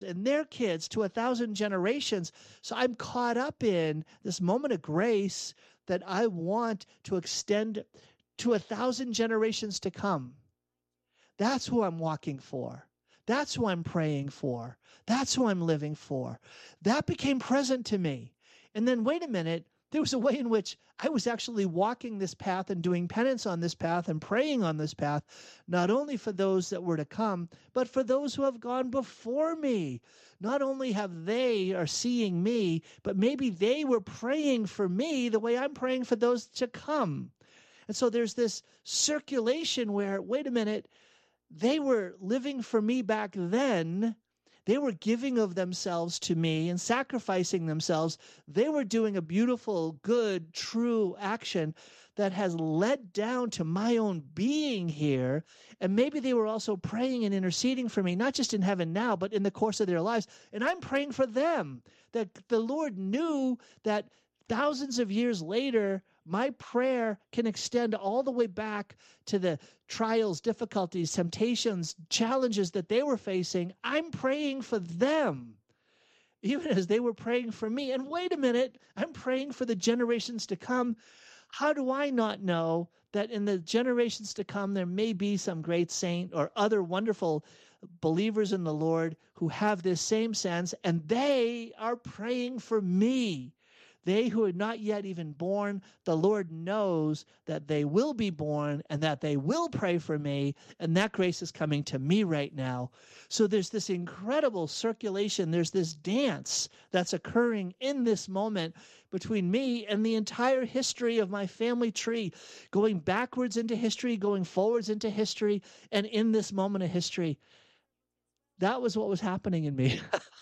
and their kids to 1,000 generations. So I'm caught up in this moment of grace that I want to extend to 1,000 generations to come. That's who I'm walking for. That's who I'm praying for. That's who I'm living for. That became present to me. And then, wait a minute, there was a way in which I was actually walking this path and doing penance on this path and praying on this path, not only for those that were to come, but for those who have gone before me. Not only have they are seeing me, but maybe they were praying for me the way I'm praying for those to come. And so there's this circulation where, wait a minute, they were living for me back then. They were giving of themselves to me and sacrificing themselves. They were doing a beautiful, good, true action that has led down to my own being here. And maybe they were also praying and interceding for me, not just in heaven now, but in the course of their lives. And I'm praying for them, that the Lord knew that thousands of years later, my prayer can extend all the way back to the trials, difficulties, temptations, challenges that they were facing. I'm praying for them, even as they were praying for me. And wait a minute, I'm praying for the generations to come. How do I not know that in the generations to come, there may be some great saint or other wonderful believers in the Lord who have this same sense, and they are praying for me? They who are not yet even born, the Lord knows that they will be born and that they will pray for me, and that grace is coming to me right now. So there's this incredible circulation. There's this dance that's occurring in this moment between me and the entire history of my family tree, going backwards into history, going forwards into history, and in this moment of history. That was what was happening in me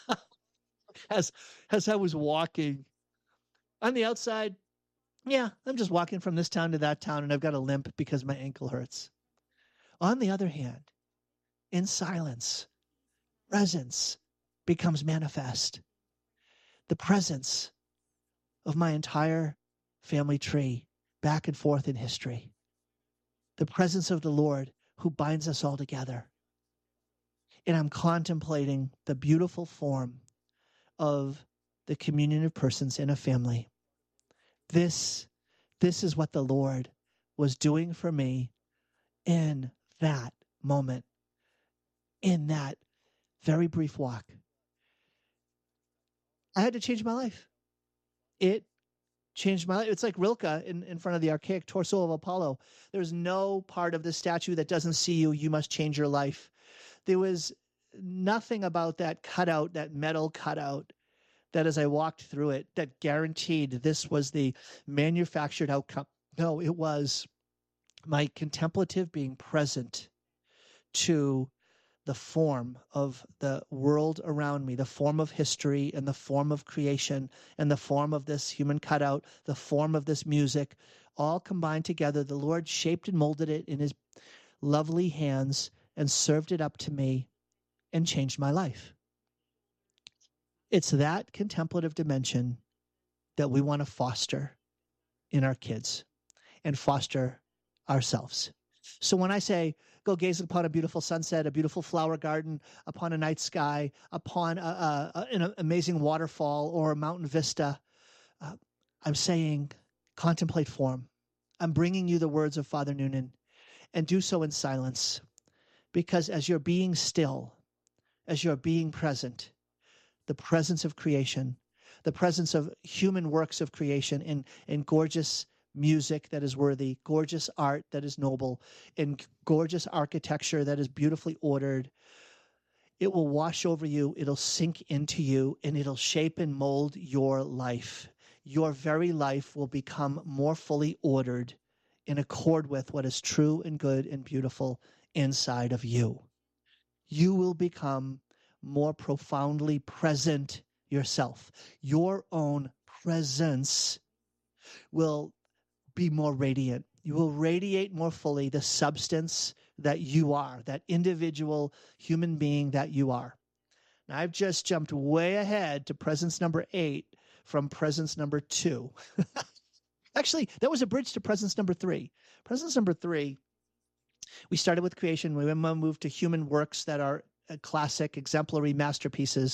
as I was walking. On the outside, yeah, I'm just walking from this town to that town, and I've got a limp because my ankle hurts. On the other hand, in silence, presence becomes manifest. The presence of my entire family tree back and forth in history. The presence of the Lord who binds us all together. And I'm contemplating the beautiful form of the communion of persons in a family. This is what the Lord was doing for me in that moment, in that very brief walk. I had to change my life. It changed my life. It's like Rilke in front of the archaic torso of Apollo. There's no part of the statue that doesn't see you. You must change your life. There was nothing about that cutout, that metal cutout, that as I walked through it, that guaranteed this was the manufactured outcome. No, it was my contemplative being present to the form of the world around me, the form of history and the form of creation and the form of this human cutout, the form of this music, all combined together. The Lord shaped and molded it in his lovely hands and served it up to me and changed my life. It's that contemplative dimension that we want to foster in our kids and foster ourselves. So when I say, go gaze upon a beautiful sunset, a beautiful flower garden, upon a night sky, upon an amazing waterfall or a mountain vista, I'm saying, contemplate form. I'm bringing you the words of Father Noonan, and do so in silence. Because as you're being still, as you're being present, the presence of creation, the presence of human works of creation in gorgeous music that is worthy, gorgeous art that is noble, in gorgeous architecture that is beautifully ordered, it will wash over you, it'll sink into you, and it'll shape and mold your life. Your very life will become more fully ordered in accord with what is true and good and beautiful inside of you. You will become more profoundly present yourself. Your own presence will be more radiant. You will radiate more fully the substance that you are, that individual human being that you are. Now, I've just jumped way ahead to presence number 8 from presence number 2. Actually, that was a bridge to presence number 3. Presence number 3, we started with creation. We moved to human works that are classic, exemplary masterpieces.